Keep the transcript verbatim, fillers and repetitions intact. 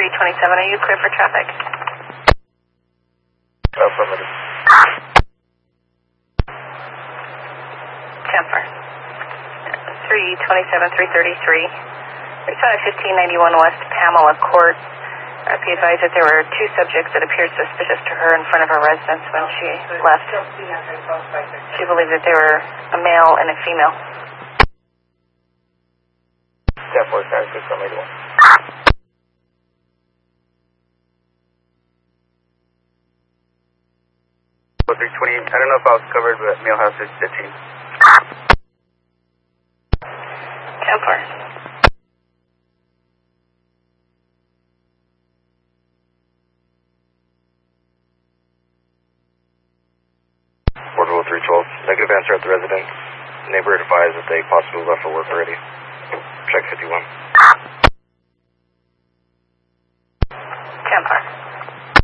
three twenty-seven, are you clear for traffic? Affirmative. Camper. three twenty-seven, three thirty-three. Respondent fifteen ninety-one West Pamela Court. Uh, be advised that there were two subjects that appeared suspicious to her in front of her residence when she left. She believed that they were a male and a female. ten four, six, from eighty-one. three twenty, I don't know if I was covered, but male house is fifteen. Camper. Order three twelve, negative answer at the residence. Neighbor advised that they possibly left for work already. Check fifty-one. Camper.